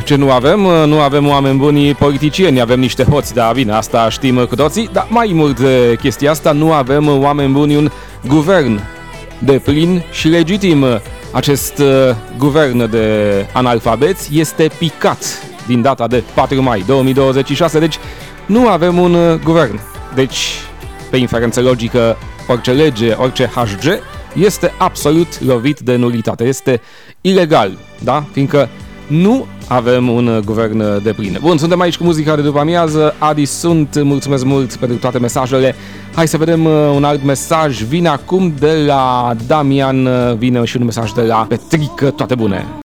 Ce nu avem? Nu avem oameni buni politicieni, avem niște hoți, dar bine, asta știm cu toții, dar mai mult de chestia asta, nu avem oameni buni un guvern de plin și legitim. Acest guvern de analfabeți este picat din data de 4 mai 2026, deci nu avem un guvern. Deci, pe inferență logică, orice lege, orice HG este absolut lovit de nulitate, este ilegal, da? Fiindcă nu avem un guvern de plin. Bun, suntem aici cu muzica de după amiază. Adi sunt, mulțumesc mult pentru toate mesajele. Hai să vedem un alt mesaj. Vine acum de la Damian, vine și un mesaj de la Petrică, toate bune.